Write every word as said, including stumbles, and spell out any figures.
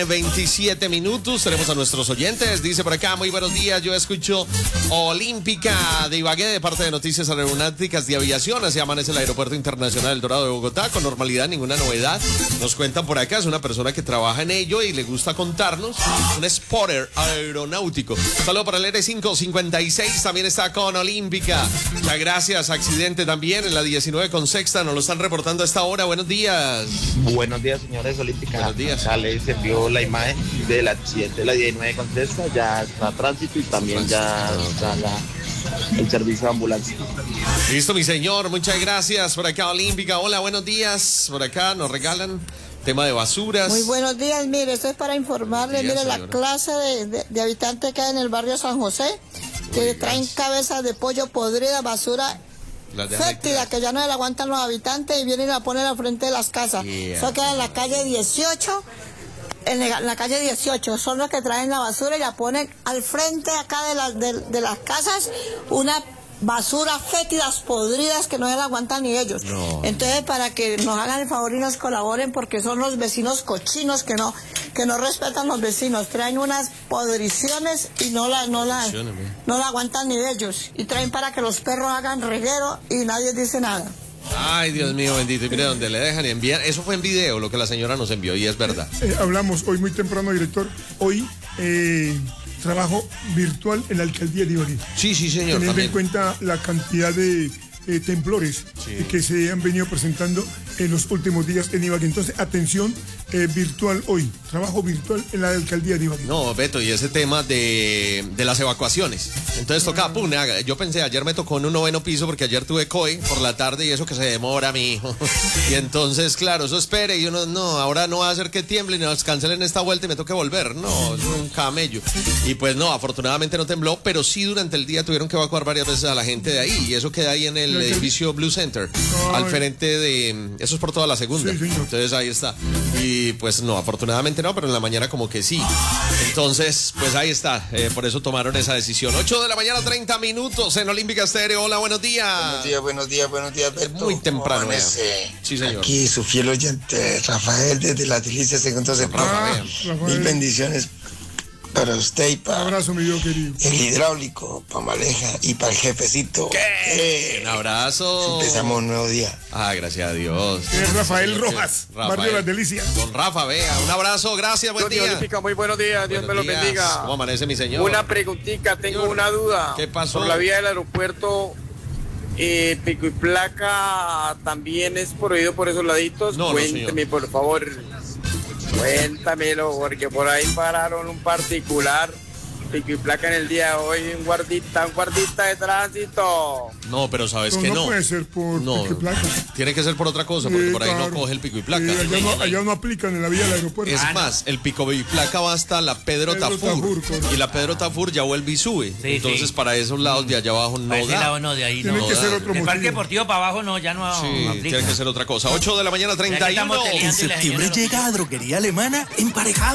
veintisiete minutos, tenemos a nuestros oyentes. Dice por acá, muy buenos días, yo escucho Olímpica de Ibagué de parte de Noticias Aeronáuticas de Aviación. Así amanece el Aeropuerto Internacional El Dorado de Bogotá, con normalidad, ninguna novedad. Nos cuentan por acá, es una persona que trabaja en ello y le gusta contarnos, un spotter aeronáutico. Saludo para el R cinco cincuenta y seis, también está con Olímpica. Muchas gracias. Accidente también en la diecinueve con sexta, nos lo están reportando a esta hora. Buenos días. Buenos días, señores Olímpica. Buenos días. Ya les envió la imagen del accidente de la diecinueve con sexta, ya está tránsito y también ya está la, el servicio de ambulancia. Listo, mi señor, muchas gracias. Por acá Olímpica, hola, buenos días. Por acá nos regalan tema de basuras. Muy buenos días, mire, esto es para informarle, días, mire, señora. La clase de, de, de habitantes que hay en el barrio San José, que Muy traen gracias. cabezas de pollo podrida, basura fétida, que ya no le aguantan los habitantes y vienen a poner al frente de las casas. Yeah. Eso queda en la calle dieciocho. En la calle dieciocho, son los que traen la basura y la ponen al frente acá de las, de, de las casas, una basura fétidas, podridas, que no se la aguantan ni ellos. No. Entonces, para que nos hagan el favor y nos colaboren, porque son los vecinos cochinos que no que no respetan los vecinos, traen unas podriciones y no la, no la, no la aguantan ni ellos, y traen para que los perros hagan reguero y nadie dice nada. Ay, Dios mío, bendito. Y mire, donde le dejan enviar. Eso fue en video lo que la señora nos envió y es verdad. Eh, hablamos hoy muy temprano, director. Hoy eh, trabajo virtual en la alcaldía de Ibagué. Sí, sí, señor. Teniendo también. en cuenta la cantidad de eh, temblores sí. que se han venido presentando en los últimos días en Ibagué. Entonces, atención, eh, virtual hoy. Trabajo virtual en la alcaldía de Ibagué. No, Beto, y ese tema de, de las evacuaciones. Entonces tocaba, pum, yo pensé, ayer me tocó en un noveno piso porque ayer tuve C O E por la tarde y eso que se demora, mi hijo. Y entonces, claro, eso espere y uno, no, ahora no va a hacer que tiemble y nos cancelen esta vuelta y me toque volver. No, es un camello. Y pues no, afortunadamente no tembló, pero sí durante el día tuvieron que evacuar varias veces a la gente de ahí y eso queda ahí en el edificio Blue Center, Ay. al frente de, eso es por toda la segunda. Sí, sí, no. Entonces ahí está. Y pues no, afortunadamente no, pero en la mañana como que sí. Entonces, pues ahí está, eh, por eso tomaron esa decisión. ocho de la mañana, treinta minutos en Olímpica Estéreo. Hola, buenos días. Buenos días, buenos días, buenos días, Beto. Muy temprano. Sí, señor. Aquí su fiel oyente, Rafael, desde la Delicia Segundo Sepa. Mil bendiciones para usted y para un abrazo, mi Dios querido. El hidráulico, para Maleja y para el jefecito. ¿Qué? Eh, un abrazo. Empezamos un nuevo día. Ah, gracias a Dios. Es Rafael Rojas, Rafael, Barrio Las Delicias. Don Rafa, vea, un abrazo, gracias, buen día. Olímpica, muy buenos días, Dios me los bendiga. ¿Cómo amanece, mi señor? Una preguntita, tengo señor. una duda. ¿Qué pasó? Por la vía del aeropuerto, eh, pico y placa también es prohibido por esos laditos. No, Cuénteme, no, por favor. Cuéntamelo, porque por ahí pararon un particular, pico y placa en el día de hoy, un guardita, un guardita de tránsito. No, pero sabes no, que no. no. No puede ser por no, pico y placa. Tiene que ser por otra cosa, porque sí, por ahí claro. no coge el pico y placa. Sí, allá, no, allá no aplican en la vía del aeropuerto. Es ah, más, no. el pico y placa va hasta la Pedro, Pedro Tafur. Tafur y la Pedro Tafur ya vuelve y sube. Sí, Entonces, sí. para esos lados de allá abajo no para da. Ese lado no, de ahí tiene no. que da. ser otro motivo. El parque deportivo para abajo no, ya no, sí, no aplica. Tiene que ser otra cosa. ocho de la mañana, treinta y uno. En septiembre llega a Droguería Alemana emparejado.